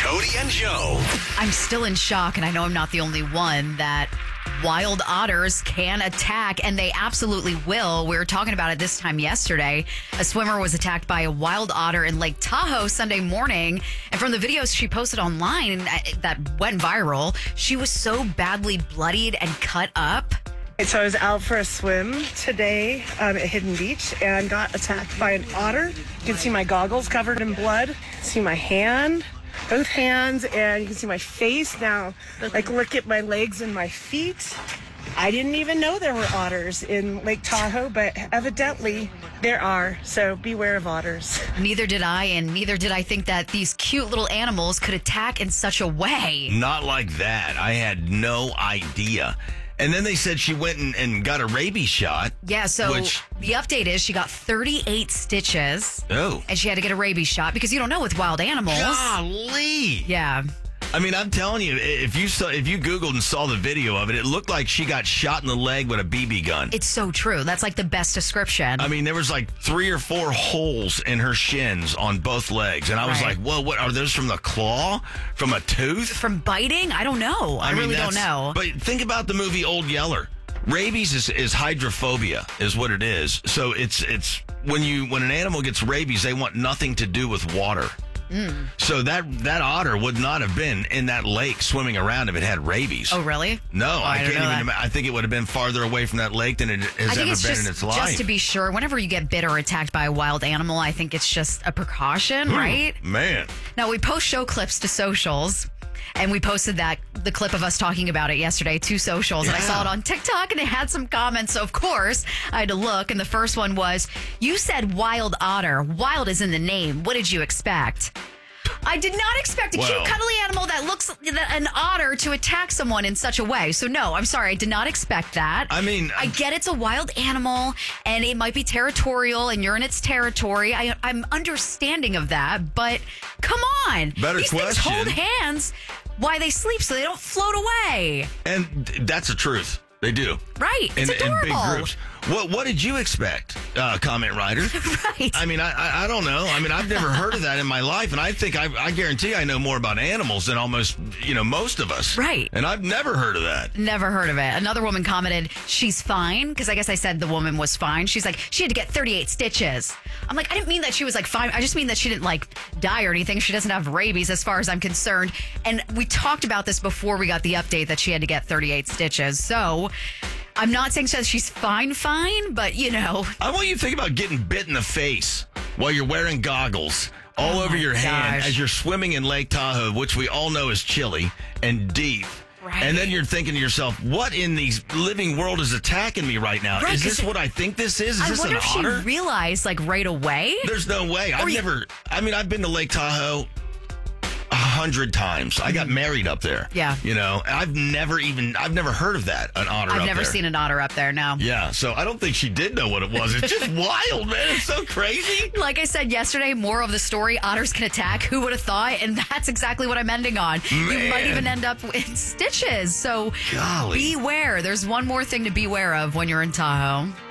Cody and Joe. I'm still in shock, and I know I'm not the only one, that wild otters can attack, and they absolutely will. We were talking about it this time yesterday. A swimmer was attacked by a wild otter in Lake Tahoe Sunday morning, and from the videos she posted online that went viral, she was so badly bloodied and cut up. So I was out for a swim today at Hidden Beach and got attacked by an otter. You can see my goggles covered in blood. See my hand, both hands, and you can see my face now. Like, look at my legs and my feet. I didn't even know there were otters in Lake Tahoe, but evidently there are. So beware of otters. Neither did I, and neither did I think that these cute little animals could attack in such a way. Not like that. I had no idea. And then they said she went and got a rabies shot. Yeah, so the update is she got 38 stitches. Oh. And she had to get a rabies shot because you don't know with wild animals. Golly. Yeah. I mean, I'm telling you, if you Googled and saw the video of it, it looked like she got shot in the leg with a BB gun. It's so true. That's like the best description. I mean, there was like 3 or 4 holes in her shins on both legs. And I was like, whoa, what are those, from the claw? From a tooth? From biting? I don't know. I really don't know. But think about the movie Old Yeller. Rabies is hydrophobia, is what it is. So it's when an animal gets rabies, they want nothing to do with water. So that otter would not have been in that lake swimming around if it had rabies. Oh, really? No, I can't even imagine. I think it would have been farther away from that lake than it has ever been in its life. Just to be sure, whenever you get bit or attacked by a wild animal, I think it's just a precaution, right? Man. Now, we post show clips to socials, and we posted the clip of us talking about it yesterday to socials, and I saw it on TikTok, and it had some comments. So, of course, I had to look, and the first one was, "You said wild otter. Wild is in the name. What did you expect?" I did not expect a cute, cuddly animal that looks an otter to attack someone in such a way. So, no, I'm sorry. I did not expect that. I mean, I get it's a wild animal, and it might be territorial, and you're in its territory. I'm understanding of that, but come on. These things hold hands while they sleep so they don't float away. And that's the truth. They do. Right. It's adorable. In big groups. What did you expect, comment writer? Right. I mean, I don't know. I mean, I've never heard of that in my life, and I think I guarantee I know more about animals than almost, most of us. Right. And I've never heard of that. Never heard of it. Another woman commented, "She's fine," because I guess I said the woman was fine. She's like, "She had to get 38 stitches." I'm like, I didn't mean that she was like fine. I just mean that she didn't like die or anything. She doesn't have rabies as far as I'm concerned. And we talked about this before we got the update that she had to get 38 stitches. So I'm not saying she's fine, but I want you to think about getting bit in the face while you're wearing goggles all over your hand as you're swimming in Lake Tahoe, which we all know is chilly and deep. Right. And then you're thinking to yourself, what in the living world is attacking me right now? Right, is this what I think this is? Is this an otter? I wonder if she realized right away. There's no way. I've been to Lake Tahoe 100 times. I got married up there. Yeah. I've never heard of that, an otter up there. I've never seen an otter up there, no. Yeah, so I don't think she did know what it was. It's just wild, man. It's so crazy. Like I said yesterday, more of the story, otters can attack. Who would have thought? And that's exactly what I'm ending on. Man. You might even end up in stitches. So beware. There's one more thing to beware of when you're in Tahoe.